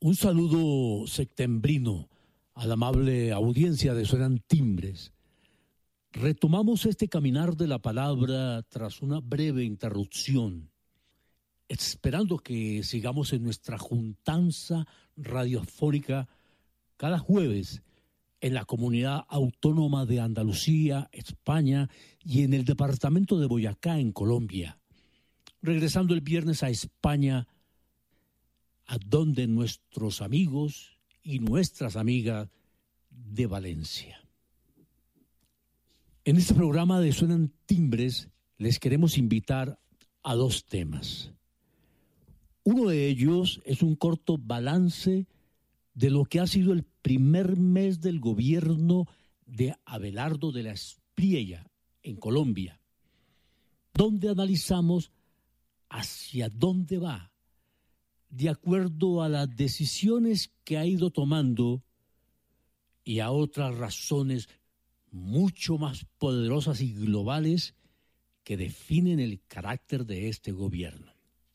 Un saludo septembrino a la amable audiencia de Suenan Timbres. Retomamos este caminar de la palabra tras una breve interrupción, esperando que sigamos en nuestra juntanza radiofónica cada jueves en la comunidad autónoma de Andalucía, España, y en el departamento de Boyacá, en Colombia. Regresando el viernes a España, a donde nuestros amigos y nuestras amigas de Valencia. En este programa de Suenan Timbres les queremos invitar a dos temas. Uno de ellos es un corto balance de lo que ha sido el primer mes del gobierno de Abelardo de la Espriella en Colombia, donde analizamos hacia dónde va, de acuerdo a las decisiones que ha ido tomando y a otras razones mucho más poderosas y globales que definen el carácter de este gobierno.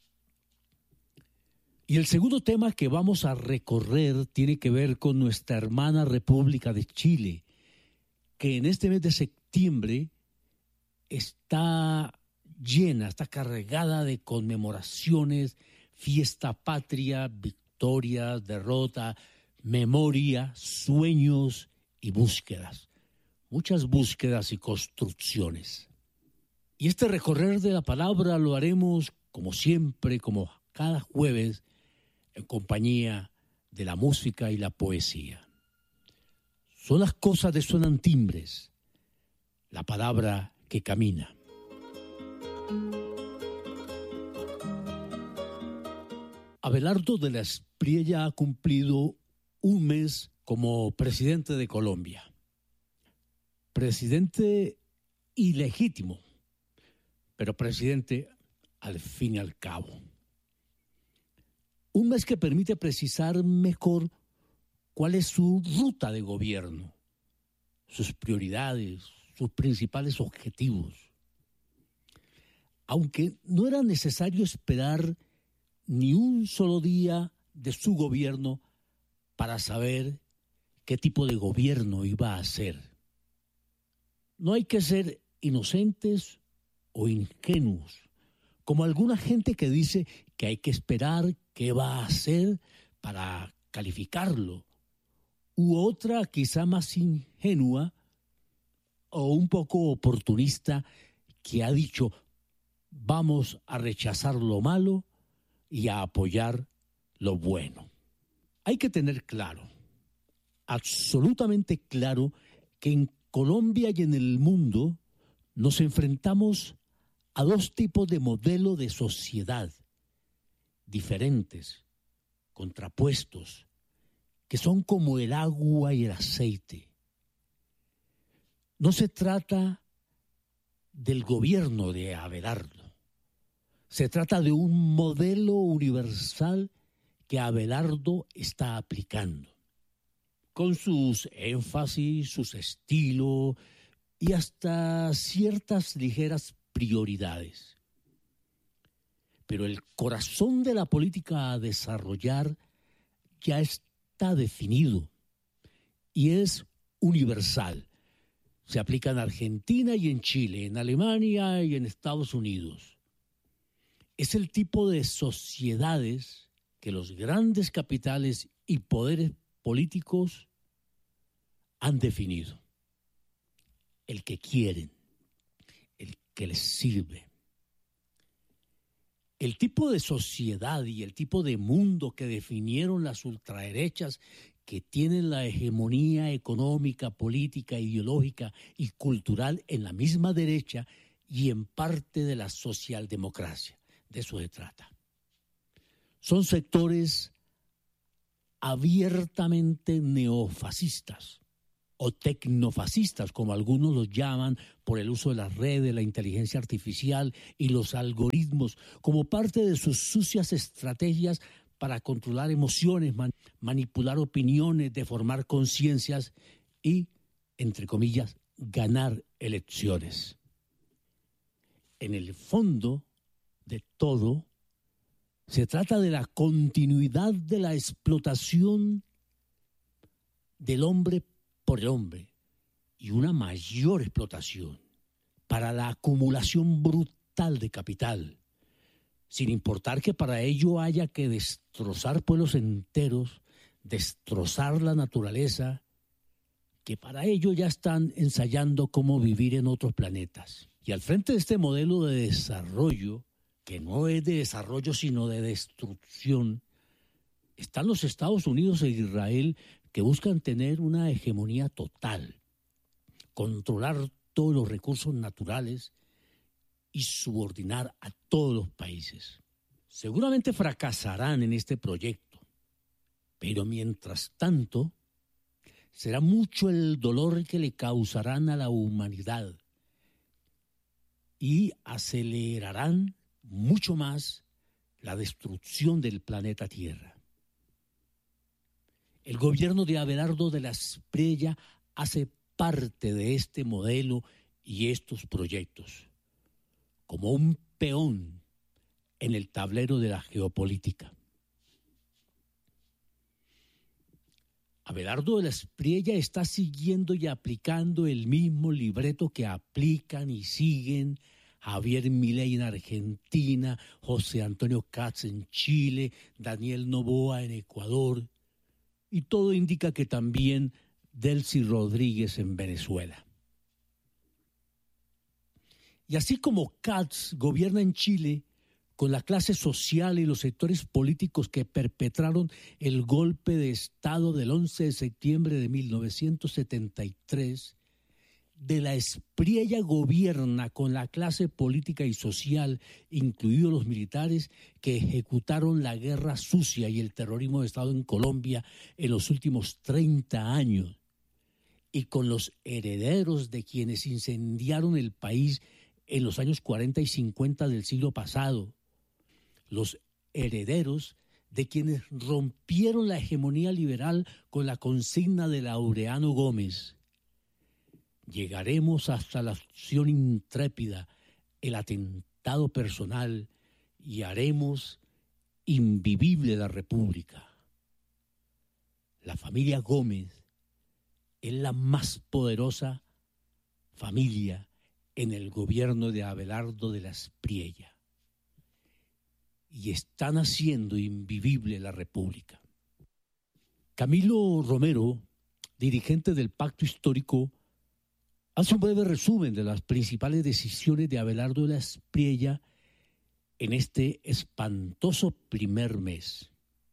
Y el segundo tema que vamos a recorrer tiene que ver con nuestra hermana República de Chile, que en este mes de septiembre está llena, está cargada de conmemoraciones, fiesta patria, victoria, derrota, memoria, sueños y búsquedas. Muchas búsquedas y construcciones. Y este recorrer de la palabra lo haremos, como siempre, como cada jueves, en compañía de la música y la poesía. Son las cosas de Suenan Timbres, la palabra que camina. Abelardo de la Espriella ha cumplido un mes como presidente de Colombia. Presidente ilegítimo, pero presidente al fin y al cabo. Un mes que permite precisar mejor cuál es su ruta de gobierno, sus prioridades, sus principales objetivos. Aunque no era necesario esperar ni un solo día de su gobierno para saber qué tipo de gobierno iba a hacer. No hay que ser inocentes o ingenuos, como alguna gente que dice que hay que esperar qué va a hacer para calificarlo, u otra quizá más ingenua o un poco oportunista que ha dicho vamos a rechazar lo malo y a apoyar lo bueno. Hay que tener claro, absolutamente claro, que en Colombia y en el mundo nos enfrentamos a dos tipos de modelo de sociedad diferentes, contrapuestos, que son como el agua y el aceite. No se trata del gobierno de Abelardo. Se trata de un modelo universal que Abelardo está aplicando, con sus énfasis, sus estilos y hasta ciertas ligeras prioridades. Pero el corazón de la política a desarrollar ya está definido y es universal. Se aplica en Argentina y en Chile, en Alemania y en Estados Unidos. Es el tipo de sociedades que los grandes capitales y poderes políticos han definido. El que quieren, el que les sirve. El tipo de sociedad y el tipo de mundo que definieron las ultraderechas que tienen la hegemonía económica, política, ideológica y cultural en la misma derecha y en parte de la socialdemocracia. De eso se trata. Son sectores abiertamente neofascistas o tecnofascistas, como algunos los llaman, por el uso de las redes, la inteligencia artificial y los algoritmos, como parte de sus sucias estrategias para controlar emociones, manipular opiniones, deformar conciencias y, entre comillas, ganar elecciones. En el fondo de todo, Se trata de la continuidad de la explotación del hombre por el hombre y una mayor explotación para la acumulación brutal de capital, sin importar que para ello haya que destrozar pueblos enteros, destrozar la naturaleza, que para ello ya están ensayando cómo vivir en otros planetas. Y al frente de este modelo de desarrollo, que no es de desarrollo sino de destrucción, están los Estados Unidos e Israel, que buscan tener una hegemonía total, controlar todos los recursos naturales y subordinar a todos los países. Seguramente fracasarán en este proyecto, pero mientras tanto, será mucho el dolor que le causarán a la humanidad y acelerarán mucho más la destrucción del planeta Tierra. El gobierno de Abelardo de la Espriella hace parte de este modelo y estos proyectos, como un peón en el tablero de la geopolítica. Abelardo de la Espriella está siguiendo y aplicando el mismo libreto que aplican y siguen Javier Milei en Argentina, José Antonio Kast en Chile, Daniel Noboa en Ecuador, y todo indica que también Delcy Rodríguez en Venezuela. Y así como Kast gobierna en Chile con la clase social y los sectores políticos que perpetraron el golpe de Estado del 11 de septiembre de 1973, de la Espriella gobierna con la clase política y social, incluidos los militares que ejecutaron la guerra sucia y el terrorismo de Estado en Colombia en los últimos 30 años, y con los herederos de quienes incendiaron el país en los años 40 y 50 del siglo pasado, los herederos de quienes rompieron la hegemonía liberal con la consigna de Laureano Gómez. Llegaremos hasta la acción intrépida, el atentado personal, y haremos invivible la República. La familia Gómez es la más poderosa familia en el gobierno de Abelardo de la Espriella. Y están haciendo invivible la República. Camilo Romero, dirigente del Pacto Histórico, hace un breve resumen de las principales decisiones de Abelardo de la Espriella en este espantoso primer mes.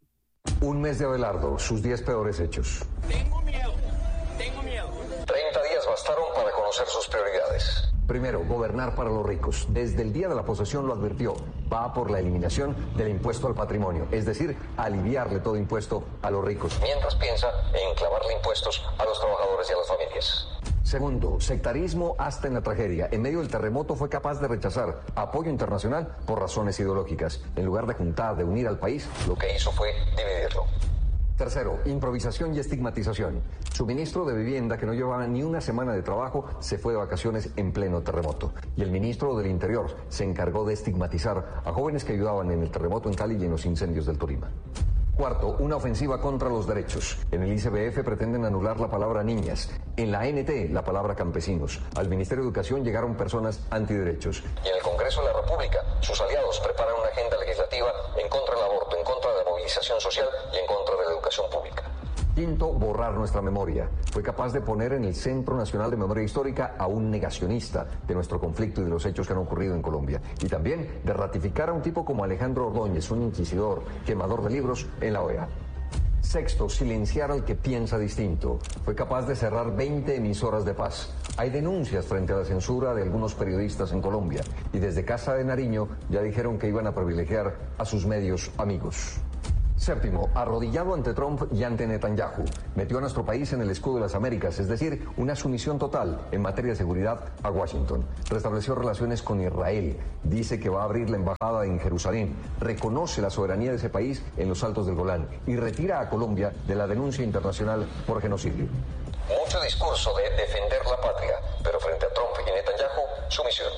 Un mes de Abelardo, sus 10 peores hechos. Tengo miedo. 30 días bastaron para conocer sus prioridades. Primero, gobernar para los ricos. Desde el día de la posesión lo advirtió. Va por la eliminación del impuesto al patrimonio, es decir, aliviarle todo impuesto a los ricos, mientras piensa en clavarle impuestos a los trabajadores y a las familias. Segundo, sectarismo hasta en la tragedia. En medio del terremoto fue capaz de rechazar apoyo internacional por razones ideológicas. En lugar de juntar, de unir al país, lo que hizo fue dividirlo. Tercero, improvisación y estigmatización. Su ministro de Vivienda, que no llevaba ni una semana de trabajo, se fue de vacaciones en pleno terremoto. Y el ministro del Interior se encargó de estigmatizar a jóvenes que ayudaban en el terremoto en Cali y en los incendios del Tolima. Cuarto, una ofensiva contra los derechos. En el ICBF pretenden anular la palabra niñas. En la ANT, la palabra campesinos. Al Ministerio de Educación llegaron personas antiderechos. Y en el Congreso de la República, sus aliados preparan una agenda legislativa en contra del aborto, en contra de la movilización social y en contra de la educación pública. Quinto, borrar nuestra memoria. Fue capaz de poner en el Centro Nacional de Memoria Histórica a un negacionista de nuestro conflicto y de los hechos que han ocurrido en Colombia. Y también de ratificar a un tipo como Alejandro Ordóñez, un inquisidor, quemador de libros, en la OEA. Sexto, silenciar al que piensa distinto. Fue capaz de cerrar 20 emisoras de paz. Hay denuncias frente a la censura de algunos periodistas en Colombia. Y desde Casa de Nariño ya dijeron que iban a privilegiar a sus medios amigos. Séptimo, arrodillado ante Trump y ante Netanyahu. Metió a nuestro país en el escudo de las Américas, es decir, una sumisión total en materia de seguridad a Washington. Restableció relaciones con Israel. Dice que va a abrir la embajada en Jerusalén. Reconoce la soberanía de ese país en los Altos del Golán y retira a Colombia de la denuncia internacional por genocidio. Mucho discurso de defender la patria, pero frente a Trump y Netanyahu, sumisión.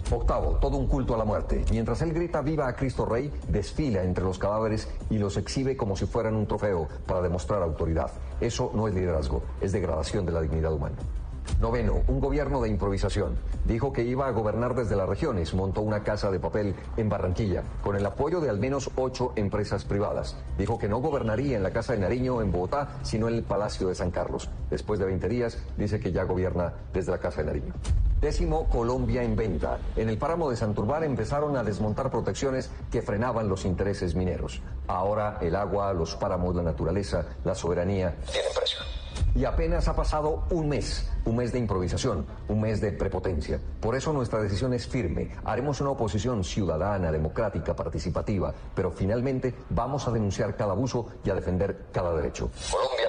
Octavo, todo un culto a la muerte. Mientras él grita viva a Cristo Rey, desfila entre los cadáveres y los exhibe como si fueran un trofeo para demostrar autoridad. Eso no es liderazgo, es degradación de la dignidad humana. Noveno, un gobierno de improvisación. Dijo que iba a gobernar desde las regiones, montó una casa de papel en Barranquilla, con el apoyo de al menos 8 empresas privadas. Dijo que no gobernaría en la Casa de Nariño en Bogotá, sino en el Palacio de San Carlos. Después de 20 días, dice que ya gobierna desde la Casa de Nariño. Décimo, Colombia en venta. En el páramo de Santurbán empezaron a desmontar protecciones que frenaban los intereses mineros. Ahora el agua, los páramos, la naturaleza, la soberanía tienen precio. Y apenas ha pasado un mes de improvisación, un mes de prepotencia. Por eso nuestra decisión es firme. Haremos una oposición ciudadana, democrática, participativa, pero finalmente vamos a denunciar cada abuso y a defender cada derecho. Colombia